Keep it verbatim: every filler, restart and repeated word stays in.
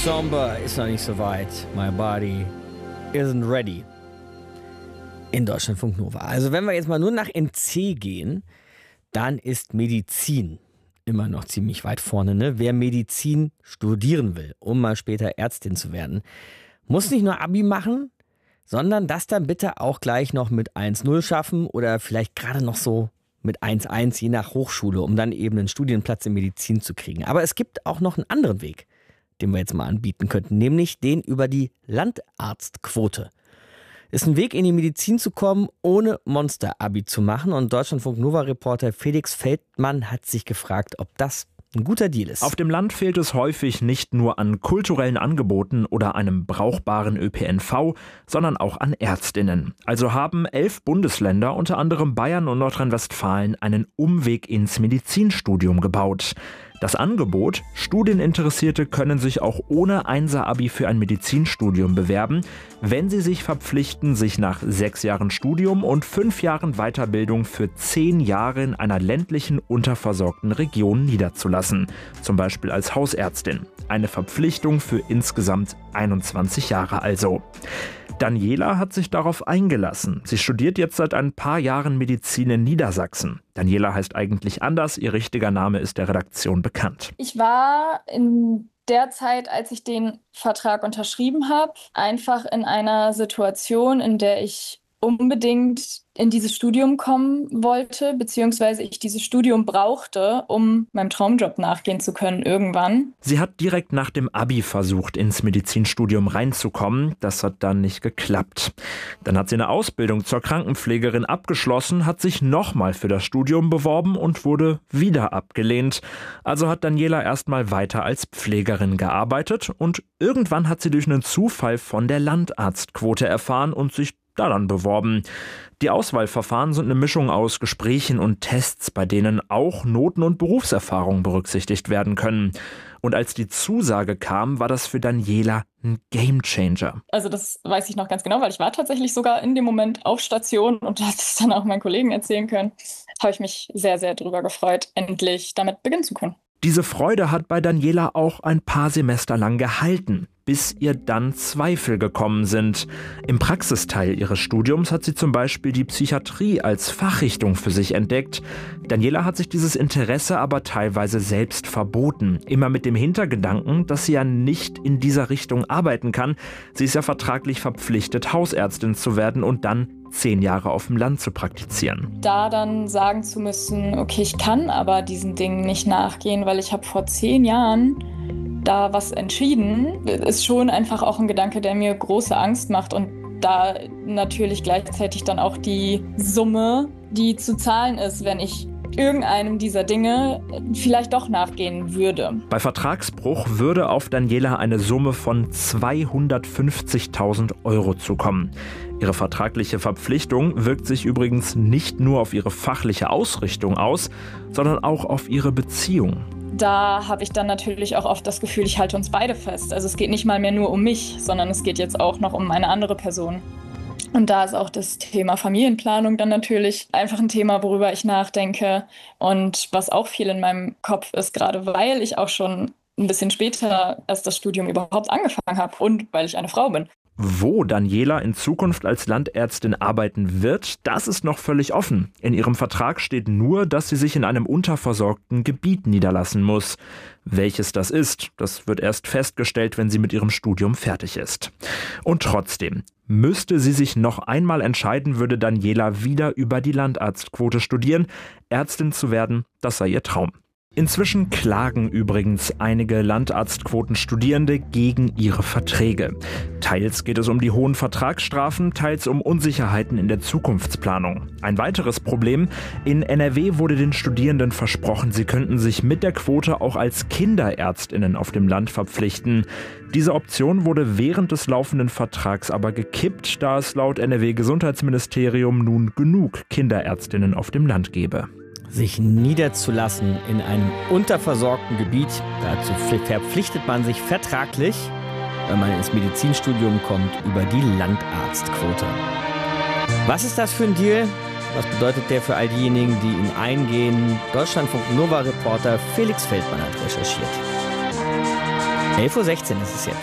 Somber ist noch nicht so weit. My body isn't ready. In Deutschlandfunk Nova. Also wenn wir jetzt mal nur nach N C gehen, dann ist Medizin immer noch ziemlich weit vorne. Ne? Wer Medizin studieren will, um mal später Ärztin zu werden, muss nicht nur Abi machen, sondern das dann bitte auch gleich noch mit eins null schaffen oder vielleicht gerade noch so mit eins eins, je nach Hochschule, um dann eben einen Studienplatz in Medizin zu kriegen. Aber es gibt auch noch einen anderen Weg, den wir jetzt mal anbieten könnten, nämlich den über die Landarztquote. Ist ein Weg, in die Medizin zu kommen, ohne Monster-Abi zu machen. Und Deutschlandfunk-Nova-Reporter Felix Feldmann hat sich gefragt, ob das ein guter Deal ist. Auf dem Land fehlt es häufig nicht nur an kulturellen Angeboten oder einem brauchbaren Ö P N V, sondern auch an Ärztinnen. Also haben elf Bundesländer, unter anderem Bayern und Nordrhein-Westfalen, einen Umweg ins Medizinstudium gebaut. Das Angebot: Studieninteressierte können sich auch ohne Einser-Abi für ein Medizinstudium bewerben, wenn sie sich verpflichten, sich nach sechs Jahren Studium und fünf Jahren Weiterbildung für zehn Jahre in einer ländlichen, unterversorgten Region niederzulassen, zum Beispiel als Hausärztin. Eine Verpflichtung für insgesamt einundzwanzig Jahre also. Daniela hat sich darauf eingelassen. Sie studiert jetzt seit ein paar Jahren Medizin in Niedersachsen. Daniela heißt eigentlich anders, ihr richtiger Name ist der Redaktion bekannt. Ich war in der Zeit, als ich den Vertrag unterschrieben habe, einfach in einer Situation, in der ich unbedingt in dieses Studium kommen wollte, beziehungsweise ich dieses Studium brauchte, um meinem Traumjob nachgehen zu können irgendwann. Sie hat direkt nach dem Abi versucht, ins Medizinstudium reinzukommen. Das hat dann nicht geklappt. Dann hat sie eine Ausbildung zur Krankenpflegerin abgeschlossen, hat sich nochmal für das Studium beworben und wurde wieder abgelehnt. Also hat Daniela erstmal weiter als Pflegerin gearbeitet und irgendwann hat sie durch einen Zufall von der Landarztquote erfahren und sich da dann beworben. Die Auswahlverfahren sind eine Mischung aus Gesprächen und Tests, bei denen auch Noten und Berufserfahrung berücksichtigt werden können. Und als die Zusage kam, war das für Daniela ein Gamechanger. Also das weiß ich noch ganz genau, weil ich war tatsächlich sogar in dem Moment auf Station und hatte es dann auch meinen Kollegen erzählen können. Habe ich mich sehr, sehr drüber gefreut, endlich damit beginnen zu können. Diese Freude hat bei Daniela auch ein paar Semester lang gehalten, bis ihr dann Zweifel gekommen sind. Im Praxisteil ihres Studiums hat sie zum Beispiel die Psychiatrie als Fachrichtung für sich entdeckt. Daniela hat sich dieses Interesse aber teilweise selbst verboten. Immer mit dem Hintergedanken, dass sie ja nicht in dieser Richtung arbeiten kann. Sie ist ja vertraglich verpflichtet, Hausärztin zu werden und dann zehn Jahre auf dem Land zu praktizieren. Da dann sagen zu müssen, okay, ich kann aber diesen Dingen nicht nachgehen, weil ich habe vor zehn Jahren da was entschieden, ist schon einfach auch ein Gedanke, der mir große Angst macht und da natürlich gleichzeitig dann auch die Summe, die zu zahlen ist, wenn ich irgendeinem dieser Dinge vielleicht doch nachgehen würde. Bei Vertragsbruch würde auf Daniela eine Summe von zweihundertfünfzigtausend Euro zukommen. Ihre vertragliche Verpflichtung wirkt sich übrigens nicht nur auf ihre fachliche Ausrichtung aus, sondern auch auf ihre Beziehung. Da habe ich dann natürlich auch oft das Gefühl, ich halte uns beide fest. Also es geht nicht mal mehr nur um mich, sondern es geht jetzt auch noch um eine andere Person. Und da ist auch das Thema Familienplanung dann natürlich einfach ein Thema, worüber ich nachdenke und was auch viel in meinem Kopf ist, gerade weil ich auch schon ein bisschen später erst das Studium überhaupt angefangen habe und weil ich eine Frau bin. Wo Daniela in Zukunft als Landärztin arbeiten wird, das ist noch völlig offen. In ihrem Vertrag steht nur, dass sie sich in einem unterversorgten Gebiet niederlassen muss. Welches das ist, das wird erst festgestellt, wenn sie mit ihrem Studium fertig ist. Und trotzdem, müsste sie sich noch einmal entscheiden, würde Daniela wieder über die Landarztquote studieren. Ärztin zu werden, das sei ihr Traum. Inzwischen klagen übrigens einige Landarztquotenstudierende gegen ihre Verträge. Teils geht es um die hohen Vertragsstrafen, teils um Unsicherheiten in der Zukunftsplanung. Ein weiteres Problem: In N R W wurde den Studierenden versprochen, sie könnten sich mit der Quote auch als KinderärztInnen auf dem Land verpflichten. Diese Option wurde während des laufenden Vertrags aber gekippt, da es laut N R W-Gesundheitsministerium nun genug Kinderärztinnen auf dem Land gäbe. Sich niederzulassen in einem unterversorgten Gebiet, dazu verpflichtet man sich vertraglich, wenn man ins Medizinstudium kommt, über die Landarztquote. Was ist das für ein Deal? Was bedeutet der für all diejenigen, die ihn eingehen? Deutschlandfunk Nova-Reporter Felix Feldmann hat recherchiert. elf Uhr sechzehn ist es jetzt.